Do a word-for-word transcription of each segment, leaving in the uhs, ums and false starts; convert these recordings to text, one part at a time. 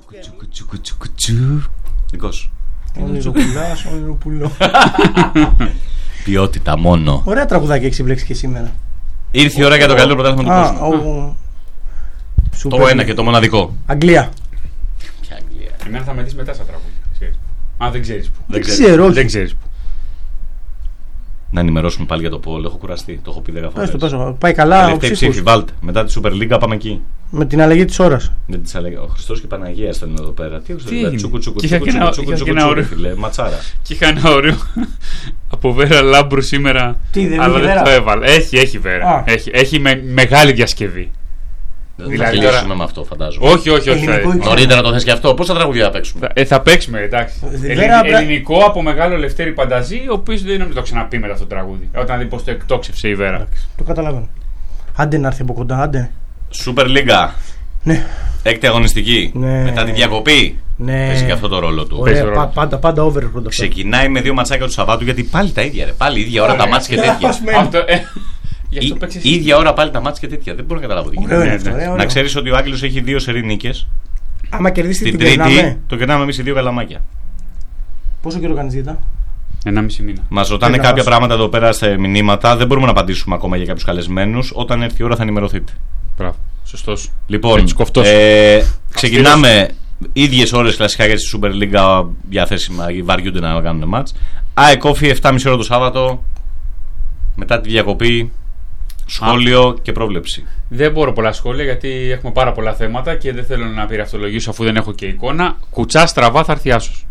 Δικός. Όνειρο πουλάς, όνειρο πουλό. Ποιότητα μόνο. Ωραία τραγουδάκι έχεις συμπλέξει και σήμερα. Ήρθε η ώρα για το καλύτερο πρωτάθλημα του κόσμου. Το ένα και το μοναδικό. Αγγλία. Ποια Αγγλία? Εμένα θα με δεις μετά στα τραγούδια. Α, δεν ξέρεις που. Δεν ξέρω. Δεν ξέρεις που. Να ενημερώσουμε πάλι για το πόλο. Έχω κουραστεί. Το έχω πει δέκα φορές. Πες το, πες το. Πάει καλά. Τελευταία ψήφι, βάλτε. Μετά τη Super League πάμε εκεί. Με την αλλαγή της ώρας. Με τις αλλαγές. Ο Χριστός και η Παναγία ήταν εδώ πέρα. Τι Τι έγινε? Τσουκου τσουκου Και είχα τσουκου και ένα- τσουκου είχα και τσουκου ένα τσουκου, ωραίο- φίλε. Ματσάρα. Και είχα ένα ωραίο από Βέρα Λάμπρου σήμερα. Τι, δεν αλλά είχε δεν Βέρα? το έβαλα. Έχει, έχει Βέρα. Α. Έχει, έχει με, μεγάλη διασκευή. Δεν θα Δηλαδή κλείσουμε τώρα- με αυτό, φαντάζομαι. Όχι, όχι, όχι. Ελληνικό θα- ή- Νωρίτερα το θες και αυτό. Πόσα τραγουδιά θα παίξουμε? θα- ε, θα παίξουμε, εντάξει. Βέρα, Ελλην- μπρα- ελληνικό από μεγάλο Λευτέρη Πανταζή, ο οποίος δεν νομίζω το ξαναπεί μετά αυτό το τραγούδι. Όταν δει πως το εκτόξευσε η Βέρα. Εντάξει, το καταλαβαίνω. Άντε να έρθει από κοντά, άντε. Super League. Ναι, Έκτη αγωνιστική. Ναι. Μετά τη διακοπή. ναι. Παίζει και αυτό το ρόλο του. Παίζει Ωραία, ρόλο. πα- πάντα, πάντα over πρώτα. Ξεκινάει με δύο ματσάκια του Σαββάτου γιατί πάλι τα ίδια. Ρε. Πάλι η ίδια ώρα τα μάτς και τέτοια. Αυτό, ε, γι' αυτό Η, παίξεις η ίδια ώρα πάλι τα μάτς και τέτοια. Δεν μπορώ να καταλάβω τι Ωραίο γίνεται. είναι αυτό, ναι. ε, ωραίο. Να ξέρεις ότι ο Άγγελος έχει δύο σερί νίκες. Άμα κερδίσει Την την τρίτη περνάμε. το κερνάμε εμείς οι δύο καλαμάκια. Πόσο καιρό κάνεις δίαιτα? ενάμιση μήνα. Μας ρωτάνε Έλα, κάποια άσου. πράγματα εδώ πέρα σε μηνύματα. Δεν μπορούμε να απαντήσουμε ακόμα για κάποιους καλεσμένους. Όταν έρθει η ώρα θα ενημερωθείτε. Μπράβο. Σωστός. Λοιπόν, Έτσι, κοφτός. ε, ξεκινάμε ίδιες ώρες κλασικά για τη Super League διαθέσιμα. Βαριούνται να κάνουν μάτς. ΑΕΚ Όφι επτά και μισή ώρα το Σάββατο. Μετά τη διακοπή. Σχόλιο και πρόβλεψη. Δεν μπορώ πολλά σχόλια γιατί έχουμε πάρα πολλά θέματα και δεν θέλω να πειραυλογήσω αφού δεν έχω και εικόνα. Κουτσά στραβά θα έρθει άσος.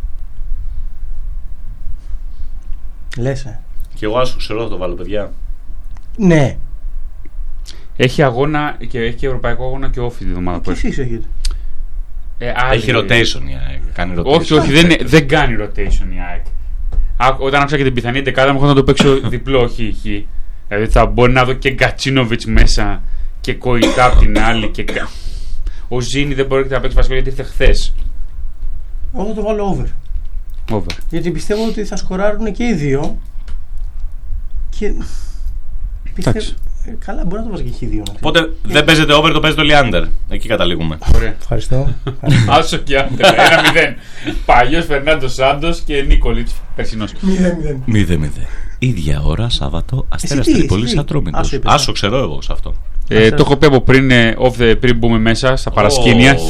Λες, ε. Και εγώ άσου ξέρω θα το βάλω, παιδιά. Ναι. Έχει αγώνα και έχει και ευρωπαϊκό αγώνα και όφη τη βδομάδα που Και έρχεται. εσείς έχετε. Ε, άλλη- Έχει rotation η ΑΕΚ. Κάνει rotation. Όχι, όχι, δεν, δεν κάνει rotation η ΑΕΚ. Α, όταν άκουσα και την πιθανή δεκάδα μου, έχω να το παίξω διπλό χ. Δηλαδή θα μπορεί να δω και Γκατσίνοβιτς μέσα και Κοϊτά απ' την άλλη. Και... Κα- ο Ζήνη δεν μπορεί να παίξει βασικό γιατί ήρθε χθες. Εγώ θα το βάλω over. Over. Γιατί πιστεύω ότι θα σκοράρουν και οι δύο. Και. Πιστεύω. Εντάξει. Ε, καλά, μπορεί να το βάζει και οι δύο. Οπότε δεν παίζεται over, το παίζεται όλοι under. Εκεί καταλήγουμε. Ωραία. Ευχαριστώ. Άσο και άντρε. Ένα μηδέν. Παλιός Φερνάντο Σάντος και Νίκολιτς περσινός. μηδέν μηδέν. μηδέν μηδέν. Ίδια ώρα Σάββατο Αστέρας τι, Τρίπολης εσύ τι. Ατρόμητος. Άσο είπες, Άσο ξέρω εγώ σε αυτό. Ε, το έχω πει από πριν, ε, off the, πριν μπούμε μέσα στα παρασκήνια. Ω. Χ.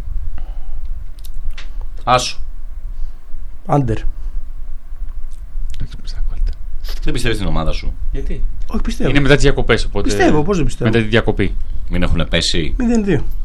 Άσο. Άντερ. Δεν πιστεύεις στην ομάδα σου? Γιατί? Όχι, πιστεύω. Είναι μετά τις διακοπές, οπότε. Πιστεύω, πώς δεν πιστεύω. Μετά τη διακοπή. Μην έχουν πέσει. μηδέν δύο.